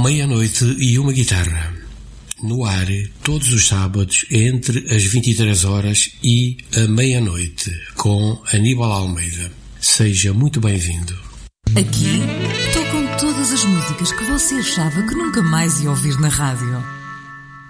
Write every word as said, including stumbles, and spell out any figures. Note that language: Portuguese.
Meia-noite e uma guitarra. No ar, todos os sábados, entre as vinte e três horas e a meia-noite, com Aníbal Almeida. Seja muito bem-vindo. Aqui, tocam todas as músicas que você achava que nunca mais ia ouvir na rádio.